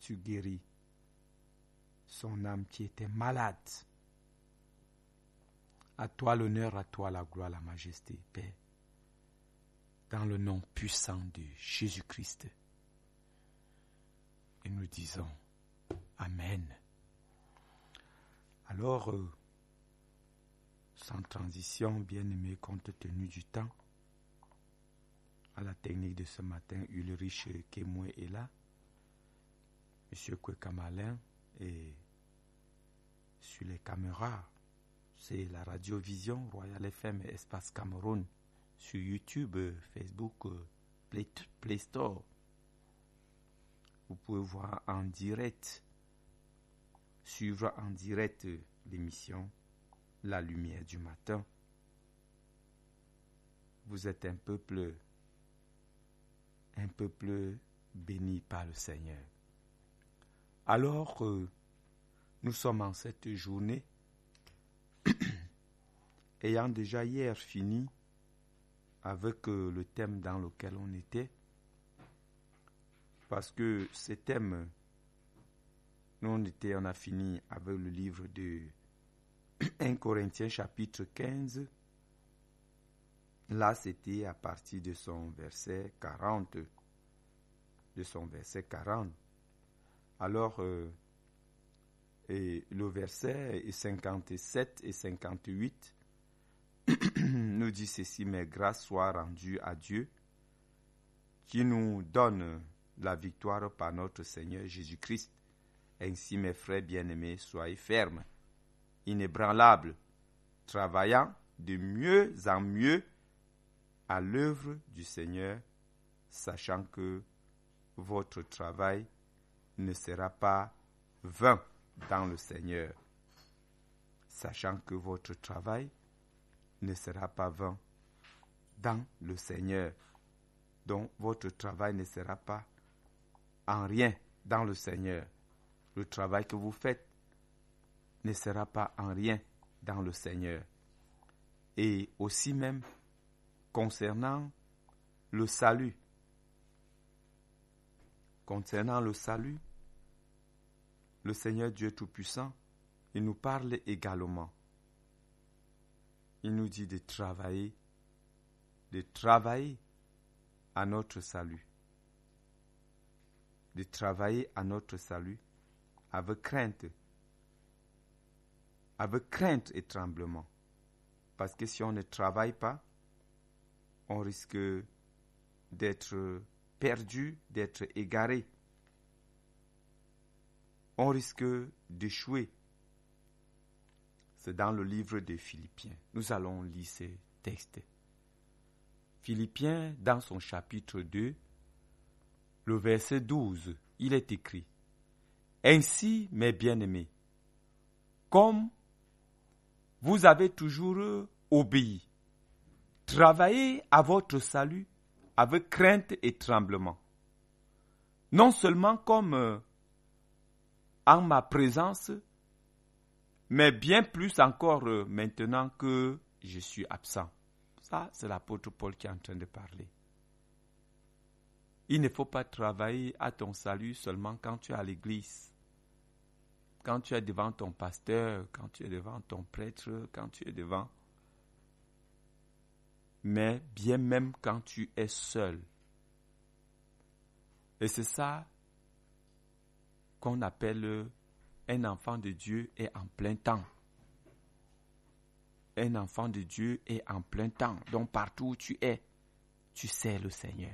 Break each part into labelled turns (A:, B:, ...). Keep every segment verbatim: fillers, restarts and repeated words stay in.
A: Jésus guérit son âme qui était malade. À toi l'honneur, à toi la gloire, la majesté, Père. Dans le nom puissant de Jésus-Christ. Et nous disons Amen. Alors, euh, sans transition, bien-aimé, compte tenu du temps, à la technique de ce matin, Ulrich Kemwe est là, M. Kwekamalin, et sur les caméras, c'est la radiovision Royal F M et Espace Cameroun, sur YouTube, Facebook, Play, Play Store. Vous pouvez voir en direct, suivre en direct l'émission La Lumière du Matin. Vous êtes un peuple, un peuple béni par le Seigneur. Alors, euh, nous sommes en cette journée, ayant déjà hier fini avec euh, le thème dans lequel on était, parce que ce thème, nous on, était, on a fini avec le livre de premier Corinthiens chapitre quinze. Là, c'était à partir de son verset quarante. De son verset quarante. Alors, euh, et le verset cinquante-sept et cinquante-huit nous dit ceci: mais grâce soit rendue à Dieu qui nous donne la victoire par notre Seigneur Jésus-Christ. Ainsi, mes frères bien-aimés, soyez fermes, inébranlables, travaillant de mieux en mieux à l'œuvre du Seigneur, sachant que votre travail ne sera pas vain dans le Seigneur. Sachant que votre travail ne sera pas vain dans le Seigneur. Donc, votre travail ne sera pas en rien dans le Seigneur. Le travail que vous faites ne sera pas en rien dans le Seigneur. Et aussi même, concernant le salut, concernant le salut, le Seigneur Dieu Tout-Puissant, il nous parle également. Il nous dit de travailler, de travailler à notre salut. De travailler à notre salut avec crainte. Avec crainte et tremblement. Parce que si on ne travaille pas, on risque d'être perdu, d'être égaré. On risque d'échouer. C'est dans le livre des Philippiens. Nous allons lire ces textes. Philippiens, dans son chapitre deux, le verset douze, il est écrit: ainsi, mes bien-aimés, comme vous avez toujours obéi, travaillez à votre salut avec crainte et tremblement. Non seulement comme euh, en ma présence, mais bien plus encore euh, maintenant que je suis absent. Ça, c'est l'apôtre Paul qui est en train de parler. Il ne faut pas travailler à ton salut seulement quand tu es à l'église, quand tu es devant ton pasteur, quand tu es devant ton prêtre, quand tu es devant... mais bien même quand tu es seul. Et c'est ça qu'on appelle un enfant de Dieu est en plein temps. Un enfant de Dieu est en plein temps. Donc partout où tu es, tu sais le Seigneur.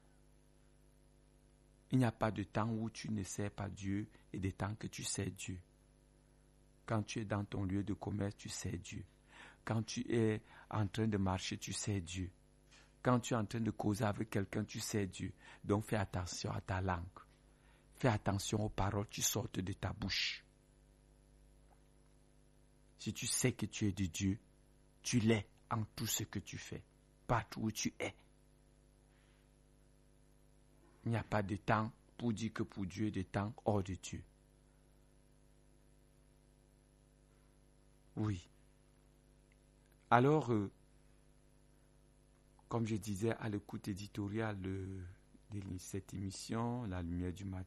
A: Il n'y a pas de temps où tu ne sais pas Dieu et de temps que tu sais Dieu. Quand tu es dans ton lieu de commerce, tu sais Dieu. Quand tu es en train de marcher, tu sais Dieu. Quand tu es en train de causer avec quelqu'un, tu sais Dieu. Donc fais attention à ta langue. Fais attention aux paroles qui sortent de ta bouche. Si tu sais que tu es de Dieu, tu l'es en tout ce que tu fais, partout où tu es. Il n'y a pas de temps pour dire que pour Dieu, de temps hors de Dieu. Oui. Alors, euh, comme je disais à l'écoute éditoriale de, de cette émission, La Lumière du Matin,